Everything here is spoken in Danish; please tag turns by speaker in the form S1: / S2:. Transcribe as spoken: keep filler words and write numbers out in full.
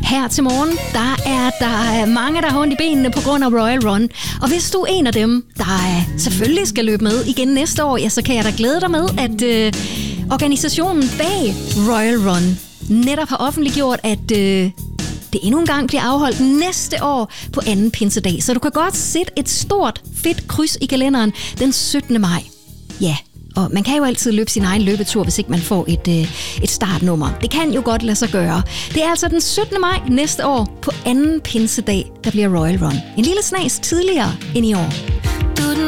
S1: Her til morgen, der er der mange, der har ondt i benene på grund af Royal Run. Og hvis du er en af dem, der selvfølgelig skal løbe med igen næste år, ja, så kan jeg da glæde dig med, at øh, organisationen bag Royal Run netop har offentliggjort, at øh, det endnu en gang bliver afholdt næste år på anden pinsedag. Så du kan godt sætte et stort, fedt kryds i kalenderen den syttende maj. Ja, og man kan jo altid løbe sin egen løbetur, hvis ikke man får et, øh, et startnummer. Det kan jo godt lade sig gøre. Det er altså den syttende maj næste år på anden pinsedag, der bliver Royal Run. En lille snas tidligere end i år.